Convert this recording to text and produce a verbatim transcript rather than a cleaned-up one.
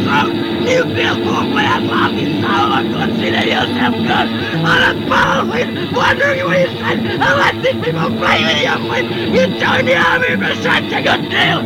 throat. You feel cool as long as sour consider yourself good. On a ballad, wondering what you said, and let these people play with you when you join the army for such a good deal.